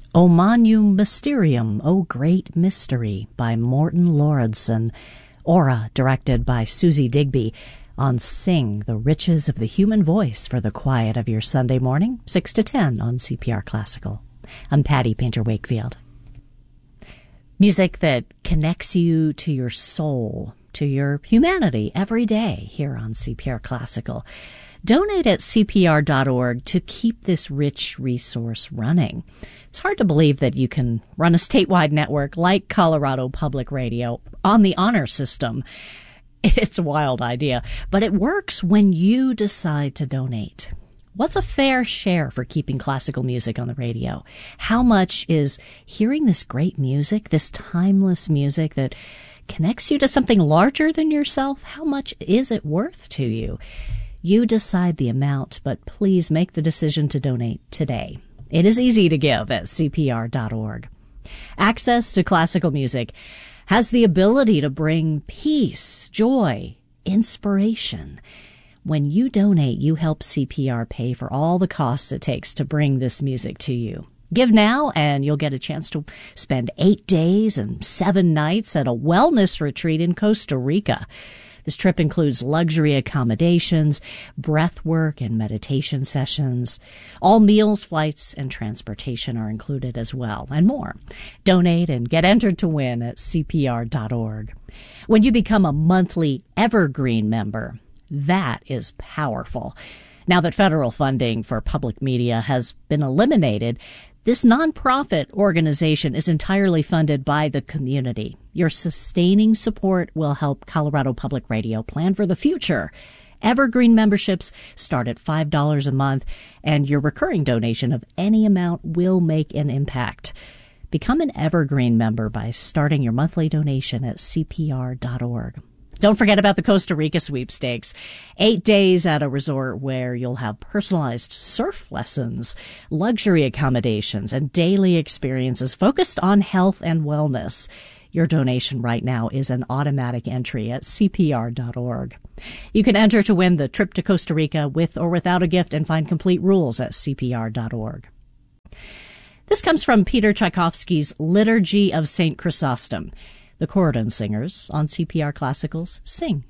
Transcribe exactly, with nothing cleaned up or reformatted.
O Magnum Mysterium, O Great Mystery by Morton Lauridsen. Aura, directed by Susie Digby. On Sing, the Riches of the Human Voice for the Quiet of Your Sunday Morning, six to ten on C P R Classical. I'm Patty Painter Wakefield. Music that connects you to your soul, to your humanity every day here on C P R Classical. Donate at C P R dot org to keep this rich resource running. It's hard to believe that you can run a statewide network like Colorado Public Radio on the honor system. It's a wild idea, but it works when you decide to donate. What's a fair share for keeping classical music on the radio? How much is hearing this great music, this timeless music that connects you to something larger than yourself? How much is it worth to you? You decide the amount, but please make the decision to donate today. It is easy to give at C P R dot org. Access to classical music has the ability to bring peace, joy, inspiration. When you donate, you help C P R pay for all the costs it takes to bring this music to you. Give now, and you'll get a chance to spend eight days and seven nights at a wellness retreat in Costa Rica. This trip includes luxury accommodations, breath work, and meditation sessions. All meals, flights, and transportation are included as well, and more. Donate and get entered to win at C P R dot org. When you become a monthly Evergreen member, that is powerful. Now that federal funding for public media has been eliminated, this nonprofit organization is entirely funded by the community. Your sustaining support will help Colorado Public Radio plan for the future. Evergreen memberships start at five dollars a month, and your recurring donation of any amount will make an impact. Become an Evergreen member by starting your monthly donation at C P R dot org. Don't forget about the Costa Rica sweepstakes. Eight days at a resort where you'll have personalized surf lessons, luxury accommodations, and daily experiences focused on health and wellness. Your donation right now is an automatic entry at C P R dot org. You can enter to win the trip to Costa Rica with or without a gift and find complete rules at C P R dot org. This comes from Peter Tchaikovsky's Liturgy of Saint Chrysostom. The Corydon Singers on C P R Classical's Sing.